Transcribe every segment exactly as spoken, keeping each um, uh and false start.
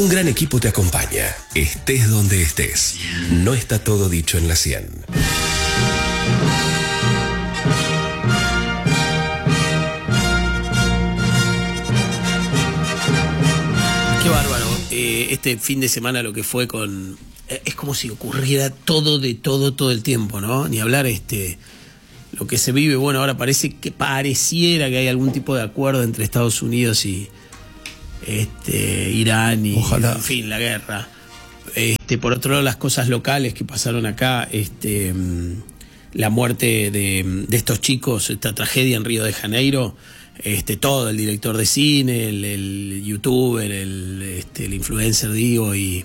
Un gran equipo te acompaña, estés donde estés. No está todo dicho en la cien. Qué bárbaro. Eh, este fin de semana lo que fue con... Eh, es como si ocurriera todo de todo todo el tiempo, ¿no? Ni hablar este lo que se vive. Bueno, ahora parece que pareciera que hay algún tipo de acuerdo entre Estados Unidos y este Irán y, ojalá, en fin, la guerra. Este, por otro lado, las cosas locales que pasaron acá, este, la muerte de, de estos chicos, esta tragedia en Río de Janeiro. Este, todo, el director de cine, el, el youtuber, el, este, el influencer, digo, y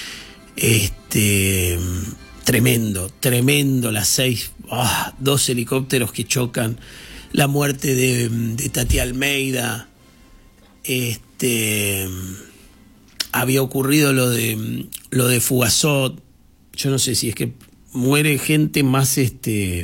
este tremendo, tremendo, las seis, oh, dos helicópteros que chocan, la muerte de, de Tati Almeida, este había ocurrido lo de lo de Fugazot. Yo no sé si es que muere gente más este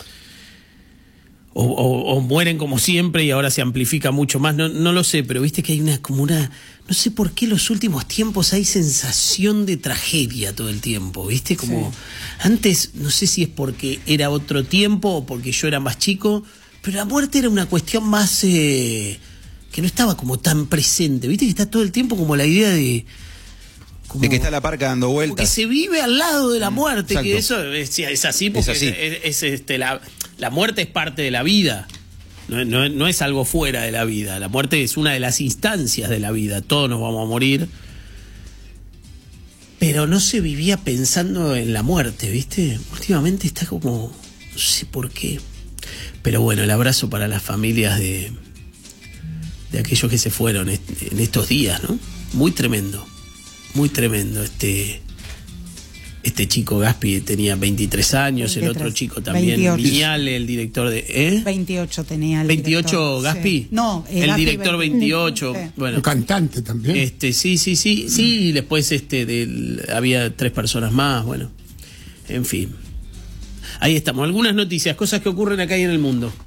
O, o, o mueren como siempre y ahora se amplifica mucho más, no, no lo sé, pero viste que hay una como una, no sé por qué en los últimos tiempos hay sensación de tragedia todo el tiempo, viste, como sí. Antes, no sé si es porque era otro tiempo o porque yo era más chico, pero la muerte era una cuestión más eh, que no estaba como tan presente, viste que está todo el tiempo como la idea de Como, de que está la parca dando vueltas, que se vive al lado de la muerte. Exacto. Que eso es, es así porque es así. Es, es, este, la, la muerte es parte de la vida, no, no, no es algo fuera de la vida. La muerte es una de las instancias de la vida, todos nos vamos a morir, pero no se vivía pensando en la muerte, ¿viste? Últimamente está como, no sé por qué, pero bueno, el abrazo para las familias de, de aquellos que se fueron en estos días, ¿no? Muy tremendo. Muy tremendo. Este este chico Gaspi tenía veintitrés años, veintitrés. El otro chico también, Viñale, el director de... ¿eh? veintiocho tenía el ¿veintiocho director. Gaspi? Sí. No, el, el director veintiocho. Sí. Bueno, el cantante también. Este, sí, sí, sí, sí, y después este del, había tres personas más, bueno, en fin. Ahí estamos, algunas noticias, cosas que ocurren acá y en el mundo.